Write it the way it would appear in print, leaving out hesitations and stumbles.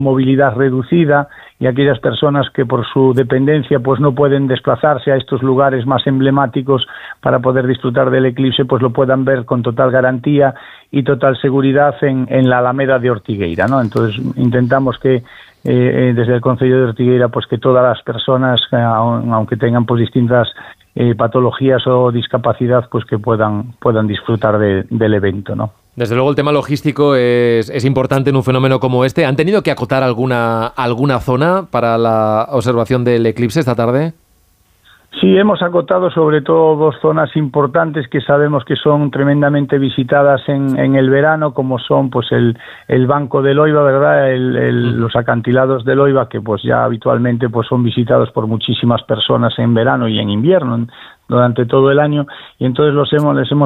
movilidad reducida y aquellas personas que por su dependencia pues no pueden desplazarse a estos lugares más emblemáticos para poder disfrutar del eclipse, pues lo puedan ver con total garantía y total seguridad en la Alameda de Ortigueira, ¿no? Entonces intentamos que desde el Concello de Ortigueira pues que todas las personas, aunque tengan pues distintas patologías o discapacidad, pues que puedan disfrutar del evento, ¿no? Desde luego el tema logístico es importante en un fenómeno como este. ¿Han tenido que acotar alguna zona para la observación del eclipse esta tarde? Sí, hemos acotado sobre todo 2 zonas importantes que sabemos que son tremendamente visitadas en el verano, como son pues el Banco de Loiba, ¿verdad? Los acantilados de Loiba, que pues ya habitualmente pues son visitados por muchísimas personas en verano y en invierno, durante todo el año, y entonces les hemos